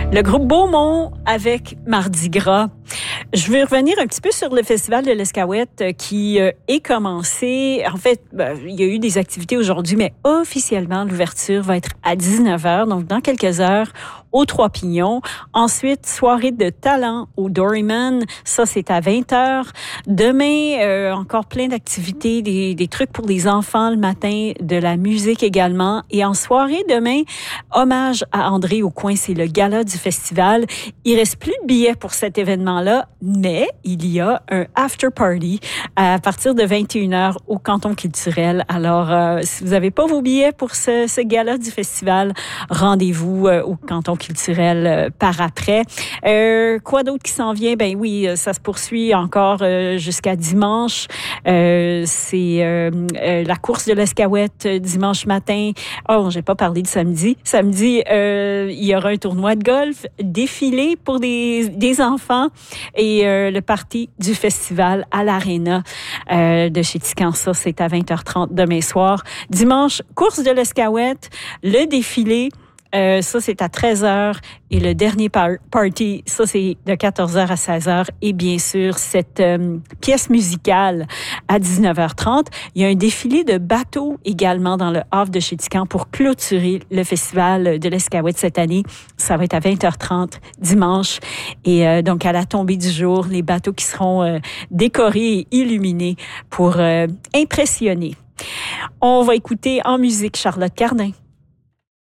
Le groupe Beaumont avec Mardi Gras. Je veux revenir un petit peu sur le Festival de l'Escaouette qui est commencé. En fait, il y a eu des activités aujourd'hui, mais officiellement, l'ouverture va être à 19h, donc dans quelques heures, aux Trois-Pignons. Ensuite, soirée de talent au Doryman. Ça, c'est à 20h. Demain, encore plein d'activités, des trucs pour les enfants le matin, de la musique également. Et en soirée, demain, hommage à André Aucoin, c'est le gala du festival. Il reste plus de billets pour cet événement-là, mais il y a un after party à partir de 21h au Canton culturel. Alors, si vous n'avez pas vos billets pour ce gala du festival, rendez-vous au Canton culturel par après. Quoi d'autre qui s'en vient? Ben oui, ça se poursuit encore jusqu'à dimanche. C'est la course de l'Escaouette dimanche matin. Oh, j'ai pas parlé de samedi. Samedi, il y aura un tournoi de golf, défilé pour des enfants et le party du festival à l'Arena de chez Tican. Ça, c'est à 20h30 demain soir. Dimanche, course de l'Escaouette, le défilé. Ça, c'est à 13h. Et le dernier party, ça, c'est de 14h à 16h. Et bien sûr, cette pièce musicale à 19h30. Il y a un défilé de bateaux également dans le havre de chez Tican pour clôturer le festival de l'Escaouette cette année. Ça va être à 20h30 dimanche. Et donc, à la tombée du jour, les bateaux qui seront décorés et illuminés pour impressionner. On va écouter en musique Charlotte Cardin.